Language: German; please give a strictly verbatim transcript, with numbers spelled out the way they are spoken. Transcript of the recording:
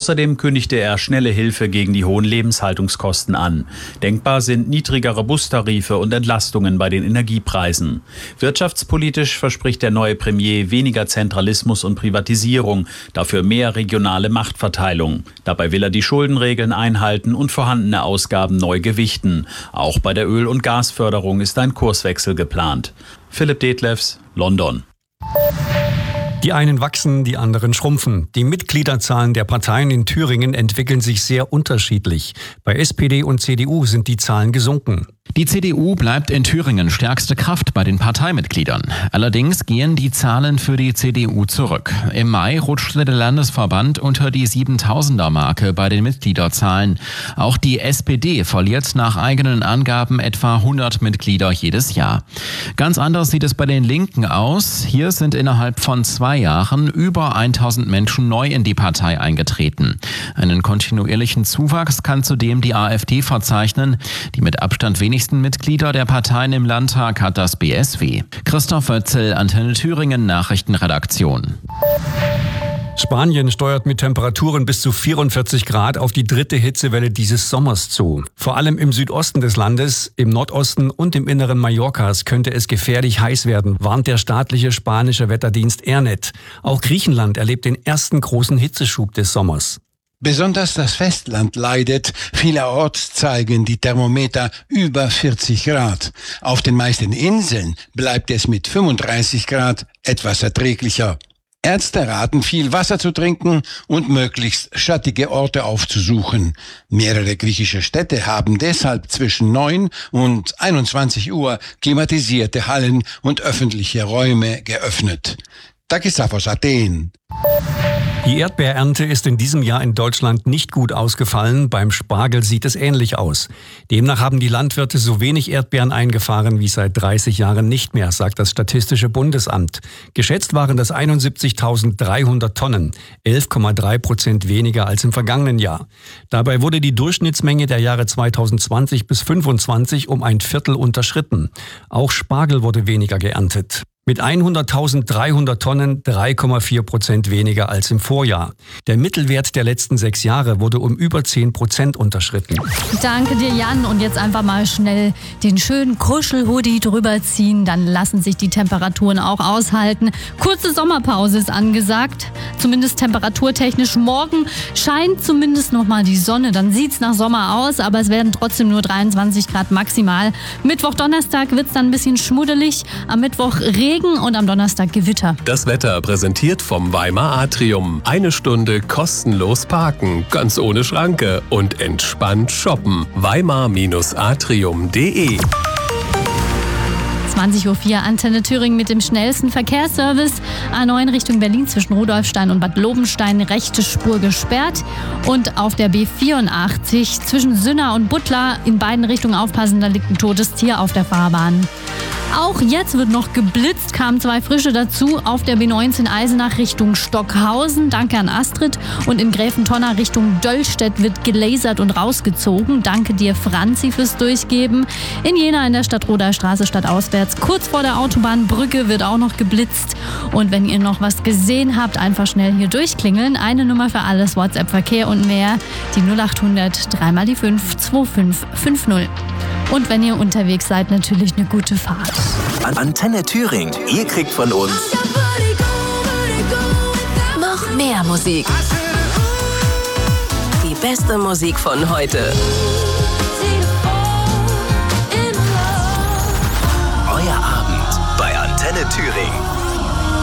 Außerdem kündigte er schnelle Hilfe gegen die hohen Lebenshaltungskosten an. Denkbar sind niedrigere Bustarife und Entlastungen bei den Energiepreisen. Wirtschaftspolitisch verspricht der neue Premier weniger Zentralismus und Privatisierung, dafür mehr regionale Machtverteilung. Dabei will er die Schuldenregeln einhalten und vorhandene Ausgaben neu gewichten. Auch bei der Öl- und Gasförderung ist ein Kurswechsel geplant. Philipp Detlefs, London. Die einen wachsen, die anderen schrumpfen. Die Mitgliederzahlen der Parteien in Thüringen entwickeln sich sehr unterschiedlich. Bei S P D und C D U sind die Zahlen gesunken. Die C D U bleibt in Thüringen stärkste Kraft bei den Parteimitgliedern. Allerdings gehen die Zahlen für die C D U zurück. Im Mai rutschte der Landesverband unter die siebentausender-Marke bei den Mitgliederzahlen. Auch die S P D verliert nach eigenen Angaben etwa hundert Mitglieder jedes Jahr. Ganz anders sieht es bei den Linken aus. Hier sind innerhalb von zwei Jahren über tausend Menschen neu in die Partei eingetreten. Einen kontinuierlichen Zuwachs kann zudem die AfD verzeichnen, die mit Abstand wenig Mitglieder der Parteien im Landtag hat das B S W. Christoph Wötzel, Antenne Thüringen, Nachrichtenredaktion. Spanien steuert mit Temperaturen bis zu vierundvierzig Grad auf die dritte Hitzewelle dieses Sommers zu. Vor allem im Südosten des Landes, im Nordosten und im Inneren Mallorcas könnte es gefährlich heiß werden, warnt der staatliche spanische Wetterdienst ERNET. Auch Griechenland erlebt den ersten großen Hitzeschub des Sommers. Besonders das Festland leidet. Vielerorts zeigen die Thermometer über vierzig Grad. Auf den meisten Inseln bleibt es mit fünfunddreißig Grad etwas erträglicher. Ärzte raten, viel Wasser zu trinken und möglichst schattige Orte aufzusuchen. Mehrere griechische Städte haben deshalb zwischen neun und einundzwanzig Uhr klimatisierte Hallen und öffentliche Räume geöffnet. Takis aus Athen. Die Erdbeerernte ist in diesem Jahr in Deutschland nicht gut ausgefallen. Beim Spargel sieht es ähnlich aus. Demnach haben die Landwirte so wenig Erdbeeren eingefahren wie seit dreißig Jahren nicht mehr, sagt das Statistische Bundesamt. Geschätzt waren das einundsiebzigtausenddreihundert Tonnen, elf Komma drei Prozent weniger als im vergangenen Jahr. Dabei wurde die Durchschnittsmenge der Jahre zweitausendzwanzig bis fünfundzwanzig um ein Viertel unterschritten. Auch Spargel wurde weniger geerntet. Mit hunderttausenddreihundert Tonnen drei Komma vier Prozent weniger als im Vorjahr. Der Mittelwert der letzten sechs Jahre wurde um über zehn Prozent unterschritten. Danke dir, Jan. Und jetzt einfach mal schnell den schönen Kuschelhoodie drüber ziehen. Dann lassen sich die Temperaturen auch aushalten. Kurze Sommerpause ist angesagt. Zumindest temperaturtechnisch. Morgen scheint zumindest noch mal die Sonne. Dann sieht es nach Sommer aus, aber es werden trotzdem nur dreiundzwanzig Grad maximal. Mittwoch, Donnerstag wird es dann ein bisschen schmuddelig. Am Mittwoch Regen und am Donnerstag Gewitter. Das Wetter präsentiert vom Weimar Atrium. Eine Stunde kostenlos parken, ganz ohne Schranke und entspannt shoppen. weimar Atrium punkt de zwanzig Uhr vier, Antenne Thüringen mit dem schnellsten Verkehrsservice. A neun Richtung Berlin zwischen Rudolfstein und Bad Lobenstein, rechte Spur gesperrt. Und auf der B vierundachtzig zwischen Sünna und Buttlar in beiden Richtungen aufpassen, da liegt ein totes Tier auf der Fahrbahn. Auch jetzt wird noch geblitzt, kamen zwei frische dazu. Auf der B neunzehn Eisenach Richtung Stockhausen, danke an Astrid. Und in Gräfentonner Richtung Döllstedt wird gelasert und rausgezogen. Danke dir, Franzi, fürs Durchgeben. In Jena in der Stadtroder Straße stadtauswärts, kurz vor der Autobahnbrücke, wird auch noch geblitzt. Und wenn ihr noch was gesehen habt, einfach schnell hier durchklingeln. Eine Nummer für alles, WhatsApp-Verkehr und mehr. Die null achthundert drei mal die fünf zwei fünf fünf null. Und wenn ihr unterwegs seid, natürlich eine gute Fahrt. Antenne Thüringen, ihr kriegt von uns noch mehr Musik. Die beste Musik von heute.